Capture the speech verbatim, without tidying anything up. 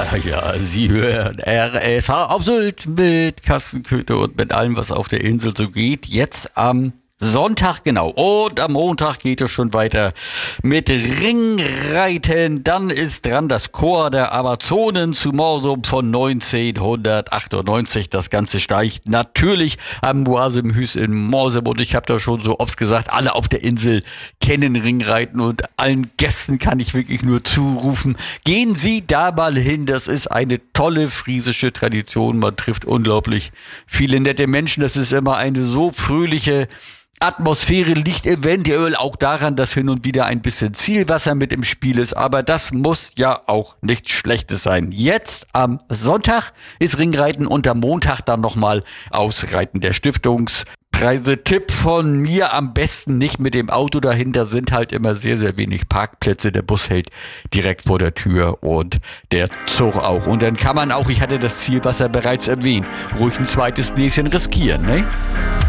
Ja, ja, Sie hören R S H auf Sylt mit Kassenköter und mit allem, was auf der Insel so geht. Jetzt am Sonntag, genau. Und am Montag geht es schon weiter mit Ringreiten. Dann ist dran das Chor der Amazonen zu Morsum von neunzehnhundertachtundneunzig. Das Ganze steigt natürlich am Moasimhüs in Morsum. Und ich habe da schon so oft gesagt, alle auf der Insel kennen Ringreiten. Und allen Gästen kann ich wirklich nur zurufen, gehen Sie da mal hin. Das ist eine tolle friesische Tradition. Man trifft unglaublich viele nette Menschen. Das ist immer eine so fröhliche Atmosphäre, liegt eventuell auch daran, dass hin und wieder ein bisschen Zielwasser mit im Spiel ist, aber das muss ja auch nichts Schlechtes sein. Jetzt am Sonntag ist Ringreiten und am Montag dann nochmal Ausreiten der Stiftungspreise. Tipp von mir, am besten nicht mit dem Auto dahinter, sind halt immer sehr, sehr wenig Parkplätze. Der Bus hält direkt vor der Tür und der Zug auch. Und dann kann man auch, ich hatte das Zielwasser bereits erwähnt, ruhig ein zweites Gläschen riskieren, ne?